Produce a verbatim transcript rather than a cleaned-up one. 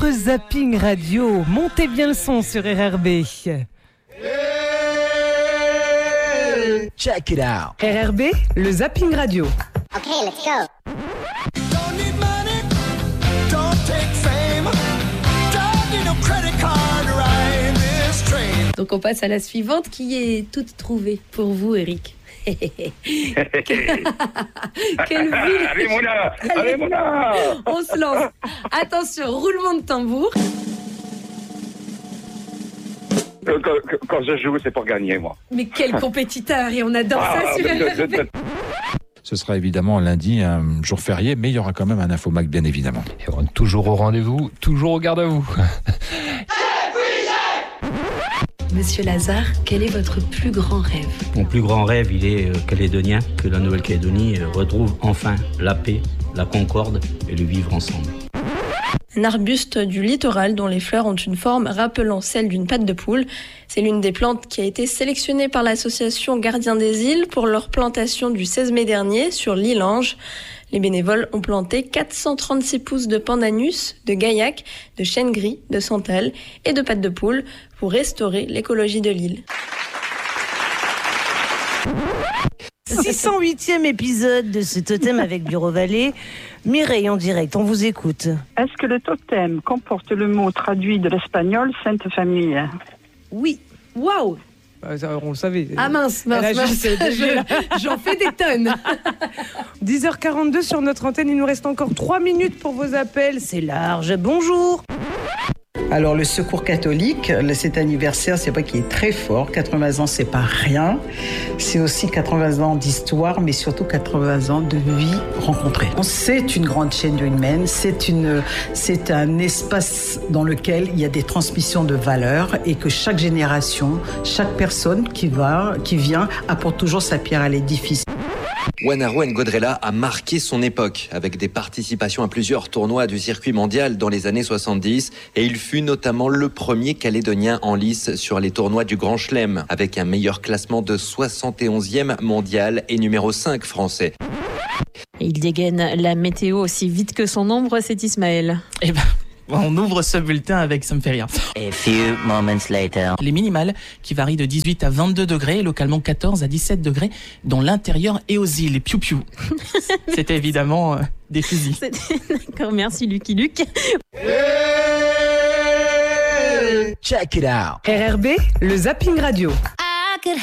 votre zapping radio. Montez bien le son sur R R B. Check it out. R R B, le zapping radio. Okay, let's go. Don't need money, don't take fame, don't need no credit card to ride this train. Donc on passe à la suivante qui est toute trouvée pour vous, Eric. Quelle ville. Allez Mona, allez Mona. On se lance. Attention, roulement de tambour. Quand, quand, quand je joue, c'est pour gagner, moi. Mais quel compétiteur, et on adore Ah, ça sur de- de- de- R R B. Ce sera évidemment lundi, un jour férié, mais il y aura quand même un Infomac, bien évidemment. Et on est toujours au rendez-vous, toujours au garde à vous. Monsieur Lazare, quel est votre plus grand rêve? Mon plus grand rêve, il est euh, calédonien, que la Nouvelle-Calédonie euh, retrouve enfin la paix, la concorde et le vivre ensemble. Un arbuste du littoral dont les fleurs ont une forme rappelant celle d'une patte de poule. C'est l'une des plantes qui a été sélectionnée par l'association Gardiens des îles pour leur plantation du seize mai dernier sur l'île Ange. Les bénévoles ont planté quatre cent trente-six pousses de pandanus, de gaillac, de chêne gris, de santal et de patte de poule pour restaurer l'écologie de l'île. six cent huitième épisode de ce totem avec Bureau Vallée. Mireille en direct, on vous écoute. Est-ce que le totem comporte le mot traduit de l'espagnol Sainte Famille? Oui. Waouh. On le savait. Ah mince, mince, Elle a mince. juste déjà- Je- J'en fais des tonnes. dix heures quarante-deux sur notre antenne, il nous reste encore trois minutes pour vos appels. C'est large. Bonjour. Alors le Secours catholique, le- cet anniversaire, c'est vrai qu'il est très fort. quatre-vingts ans, c'est pas rien. C'est aussi quatre-vingts ans d'histoire, mais surtout quatre-vingts ans de vie rencontrée. C'est une grande chaîne humaine. C'est une, c'est un espace dans lequel il y a des transmissions de valeurs et que chaque génération, chaque personne qui va, qui vient, apporte toujours sa pierre à l'édifice. Wanaro N'Godrela a marqué son époque avec des participations à plusieurs tournois du circuit mondial dans les années soixante-dix et il fut notamment le premier Calédonien en lice sur les tournois du Grand Chelem avec un meilleur classement de soixante et onzième mondial et numéro cinq français. Et il dégaine la météo aussi vite que son ombre, c'est Ismaël. Eh ben, on ouvre ce bulletin avec ça me fait rire. A few moments later. Les minimales qui varient de dix-huit à vingt-deux degrés, localement quatorze à dix-sept degrés dans l'intérieur et aux îles. Piou piou. C'était évidemment euh, des fusils. D'accord, merci Lucky Luke. Check it out. R R B, le zapping radio.